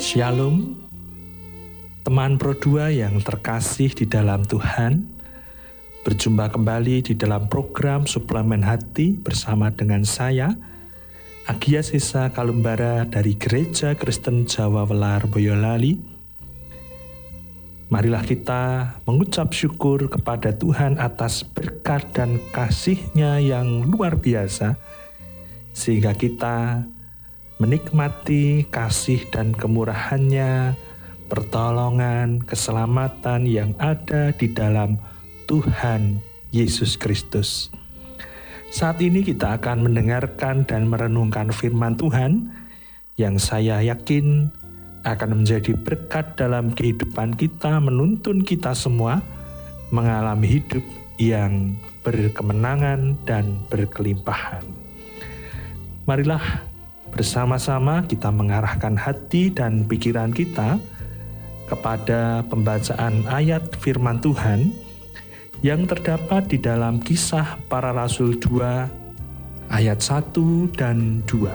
Shalom, teman Pro 2 yang terkasih di dalam Tuhan. Berjumpa kembali di dalam program Suplemen Hati bersama dengan saya, Agia Sisa Kalumbara dari Gereja Kristen Jawa Welar Boyolali. Marilah kita mengucap syukur kepada Tuhan atas berkat dan kasih-Nya yang luar biasa, sehingga kita menikmati kasih dan kemurahan-Nya, pertolongan, keselamatan yang ada di dalam Tuhan Yesus Kristus. Saat ini kita akan mendengarkan dan merenungkan firman Tuhan yang saya yakin akan menjadi berkat dalam kehidupan kita, menuntun kita semua mengalami hidup yang berkemenangan dan berkelimpahan. Marilah bersama-sama kita mengarahkan hati dan pikiran kita kepada pembacaan ayat firman Tuhan yang terdapat di dalam Kisah Para Rasul 2 ayat 1 dan 2.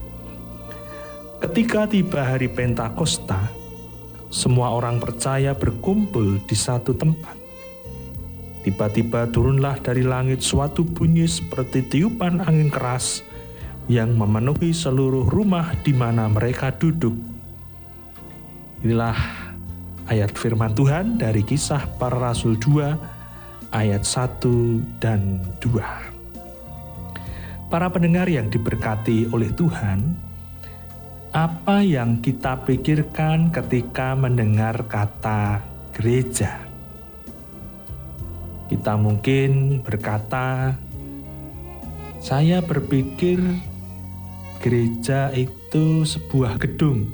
Ketika tiba hari Pentakosta, semua orang percaya berkumpul di satu tempat. Tiba-tiba turunlah dari langit suatu bunyi seperti tiupan angin keras yang memenuhi seluruh rumah di mana mereka duduk. Inilah ayat firman Tuhan dari Kisah Para Rasul 2 ayat 1 dan 2. Para pendengar yang diberkati oleh Tuhan, apa yang kita pikirkan ketika mendengar kata gereja? Kita mungkin berkata, saya berpikir gereja itu sebuah gedung,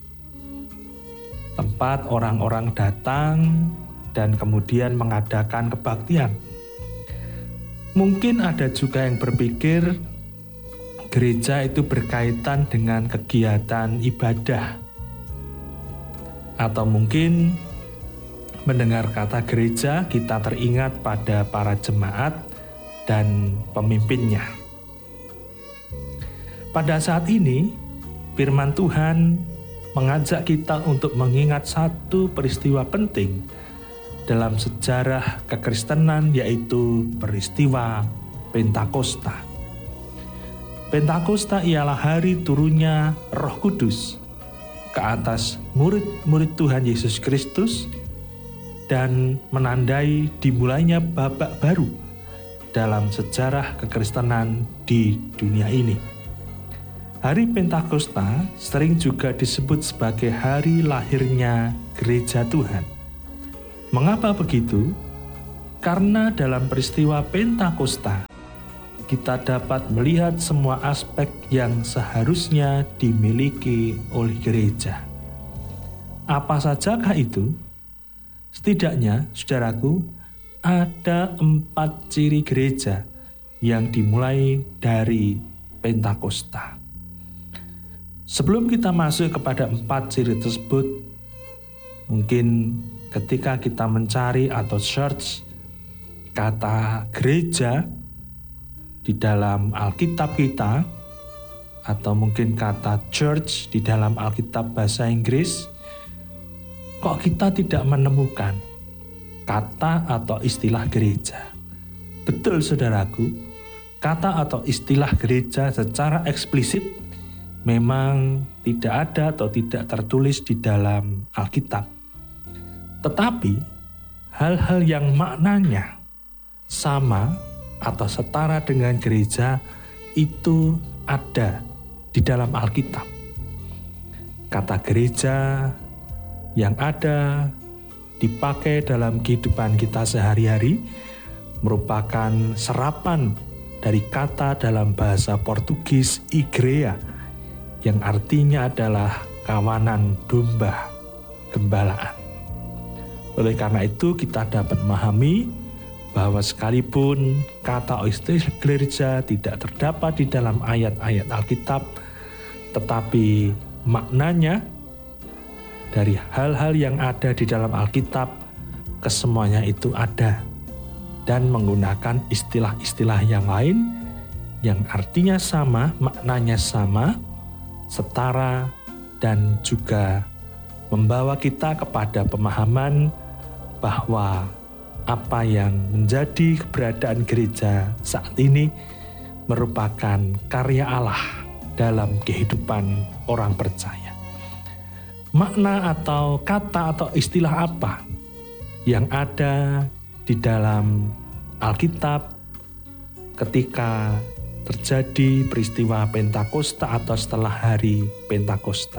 tempat orang-orang datang dan kemudian mengadakan kebaktian. Mungkin ada juga yang berpikir gereja itu berkaitan dengan kegiatan ibadah. Atau mungkin mendengar kata gereja, kita teringat pada para jemaat dan pemimpinnya. Pada saat ini, firman Tuhan mengajak kita untuk mengingat satu peristiwa penting dalam sejarah kekristenan, yaitu peristiwa Pentakosta. Pentakosta ialah hari turunnya Roh Kudus ke atas murid-murid Tuhan Yesus Kristus dan menandai dimulainya babak baru dalam sejarah kekristenan di dunia ini. Hari Pentakosta sering juga disebut sebagai hari lahirnya gereja Tuhan. Mengapa begitu? Karena dalam peristiwa Pentakosta, kita dapat melihat semua aspek yang seharusnya dimiliki oleh gereja. Apa sajakah itu? Setidaknya, saudaraku, ada 4 ciri gereja yang dimulai dari Pentakosta. Sebelum kita masuk kepada 4 ciri tersebut, mungkin ketika kita mencari atau search kata gereja di dalam Alkitab kita, atau mungkin kata church di dalam Alkitab bahasa Inggris, kok kita tidak menemukan kata atau istilah gereja? Betul saudaraku, kata atau istilah gereja secara eksplisit memang tidak ada atau tidak tertulis di dalam Alkitab. Tetapi hal-hal yang maknanya sama atau setara dengan gereja itu ada di dalam Alkitab. Kata gereja yang ada dipakai dalam kehidupan kita sehari-hari merupakan serapan dari kata dalam bahasa Portugis igreja, yang artinya adalah kawanan domba, gembalaan. Oleh karena itu kita dapat memahami bahwa sekalipun kata istilah gereja tidak terdapat di dalam ayat-ayat Alkitab, tetapi maknanya dari hal-hal yang ada di dalam Alkitab, kesemuanya itu ada dan menggunakan istilah-istilah yang lain yang artinya sama, maknanya sama, setara, dan juga membawa kita kepada pemahaman bahwa apa yang menjadi keberadaan gereja saat ini merupakan karya Allah dalam kehidupan orang percaya. Makna atau kata atau istilah apa yang ada di dalam Alkitab ketika terjadi peristiwa Pentakosta atau setelah hari Pentakosta?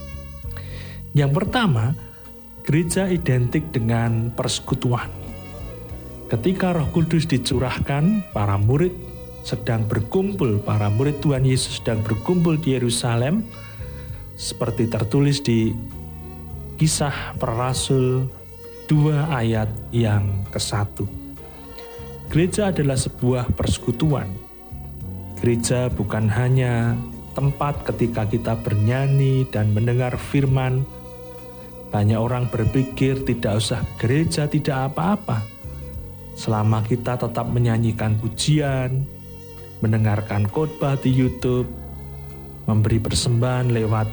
Yang pertama, gereja identik dengan persekutuan. Ketika Roh Kudus dicurahkan, para murid sedang berkumpul, para murid Tuhan Yesus sedang berkumpul di Yerusalem, seperti tertulis di Kisah Para Rasul 2 ayat yang ke-1. Gereja adalah sebuah persekutuan. Gereja bukan hanya tempat ketika kita bernyanyi dan mendengar firman. Banyak orang berpikir tidak usah gereja, tidak apa-apa. Selama kita tetap menyanyikan pujian, mendengarkan khotbah di YouTube, memberi persembahan lewat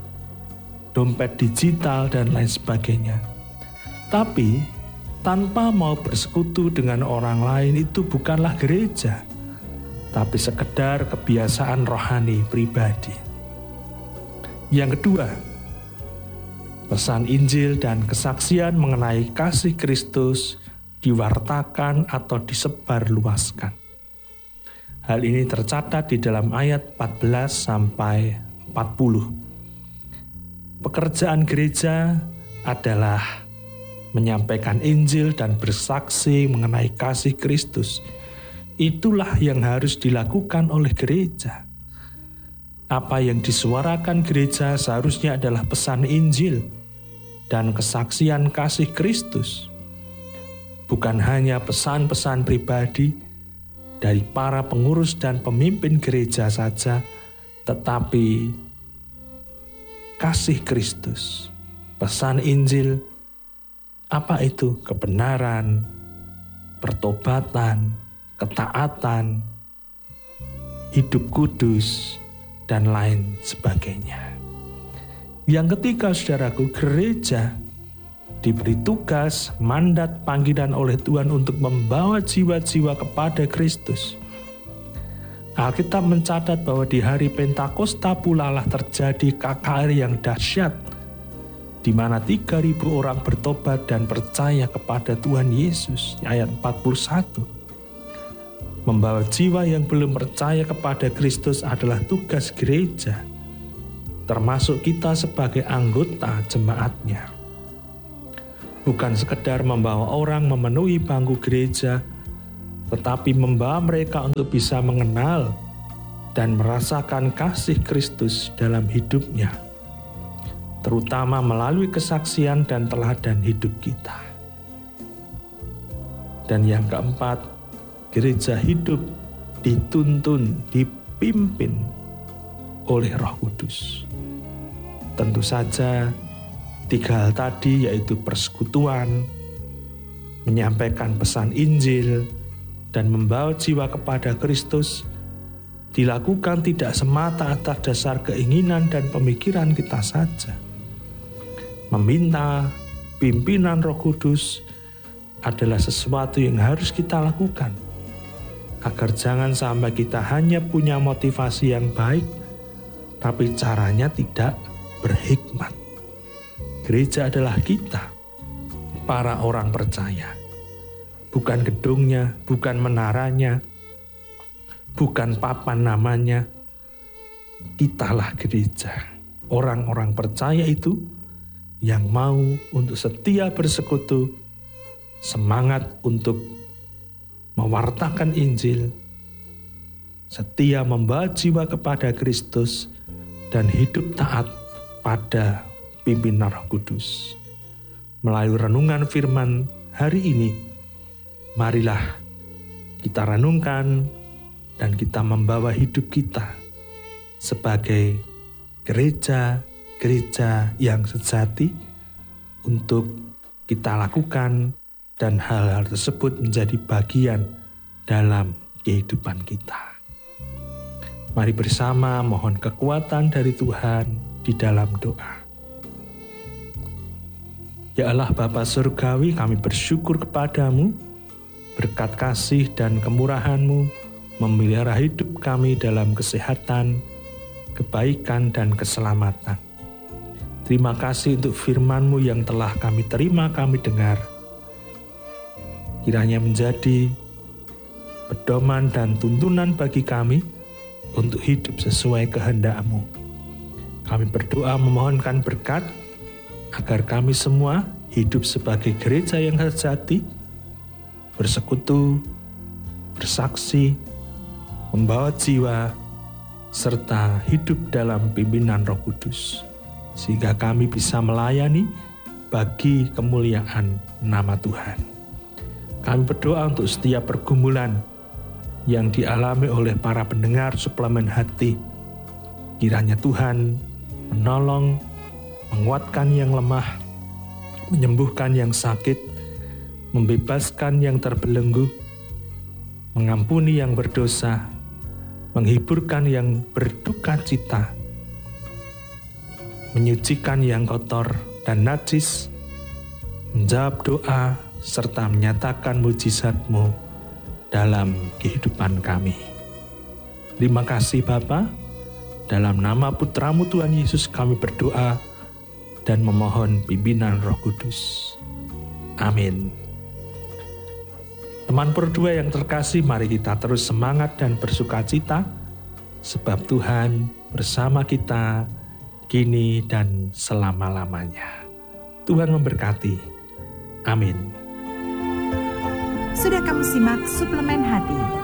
dompet digital dan lain sebagainya. Tapi tanpa mau bersekutu dengan orang lain itu bukanlah gereja, tapi sekedar kebiasaan rohani pribadi. Yang kedua, pesan Injil dan kesaksian mengenai kasih Kristus diwartakan atau disebarluaskan. Hal ini tercatat di dalam ayat 14 sampai 40. Pekerjaan gereja adalah menyampaikan Injil dan bersaksi mengenai kasih Kristus. Itulah yang harus dilakukan oleh gereja. Apa yang disuarakan gereja seharusnya adalah pesan Injil dan kesaksian kasih Kristus. Bukan hanya pesan-pesan pribadi dari para pengurus dan pemimpin gereja saja, tetapi kasih Kristus, pesan Injil. Apa itu? Kebenaran, pertobatan, ketaatan, hidup kudus, dan lain sebagainya. Yang ketiga, saudaraku, gereja diberi tugas, mandat, panggilan oleh Tuhan untuk membawa jiwa-jiwa kepada Kristus. Alkitab mencatat bahwa di hari Pentakosta pula lah terjadi KKR yang dahsyat, di mana 3.000 orang bertobat dan percaya kepada Tuhan Yesus. Ayat 41. Membawa jiwa yang belum percaya kepada Kristus adalah tugas gereja, termasuk kita sebagai anggota jemaatnya. Bukan sekedar membawa orang memenuhi bangku gereja, tetapi membawa mereka untuk bisa mengenal dan merasakan kasih Kristus dalam hidupnya, terutama melalui kesaksian dan teladan hidup kita. Dan yang keempat, gereja hidup dituntun, dipimpin oleh Roh Kudus. Tentu saja 3 hal tadi, yaitu persekutuan, menyampaikan pesan Injil, dan membawa jiwa kepada Kristus, dilakukan tidak semata atas dasar keinginan dan pemikiran kita saja. Meminta pimpinan Roh Kudus adalah sesuatu yang harus kita lakukan, agar jangan sampai kita hanya punya motivasi yang baik, tapi caranya tidak berhikmat. Gereja adalah kita, para orang percaya. Bukan gedungnya, bukan menaranya, bukan papan namanya. Kitalah gereja. Orang-orang percaya itu yang mau untuk setia bersekutu, semangat untuk mewartakan Injil, setia membawa jiwa kepada Kristus, dan hidup taat pada pimpinan Roh Kudus. Melalui renungan firman hari ini, marilah kita renungkan dan kita membawa hidup kita sebagai gereja yang sejati untuk kita lakukan, dan hal-hal tersebut menjadi bagian dalam kehidupan kita. Mari bersama mohon kekuatan dari Tuhan di dalam doa. Ya Allah Bapa Surgawi, kami bersyukur kepadamu, berkat kasih dan kemurahan-Mu memelihara hidup kami dalam kesehatan, kebaikan dan keselamatan. Terima kasih untuk firman-Mu yang telah kami terima, kami dengar. Kiranya menjadi pedoman dan tuntunan bagi kami untuk hidup sesuai kehendak-Mu. Kami berdoa memohonkan berkat agar kami semua hidup sebagai gereja yang sejati, bersekutu, bersaksi, membawa jiwa, serta hidup dalam pimpinan Roh Kudus, sehingga kami bisa melayani bagi kemuliaan nama Tuhan. Kami berdoa untuk setiap pergumulan yang dialami oleh para pendengar suplemen hati. Kiranya Tuhan menolong, menguatkan yang lemah, menyembuhkan yang sakit, membebaskan yang terbelenggu, mengampuni yang berdosa, menghiburkan yang berduka cita, menyucikan yang kotor dan najis, menjawab doa, serta menyatakan mujizat-Mu dalam kehidupan kami. Terima kasih Bapa. Dalam nama Putra-Mu Tuhan Yesus kami berdoa dan memohon pimpinan Roh Kudus. Amin. Teman berdua yang terkasih, mari kita terus semangat dan bersukacita, sebab Tuhan bersama kita kini dan selama-lamanya. Tuhan memberkati. Amin. Sudah kamu simak suplemen hati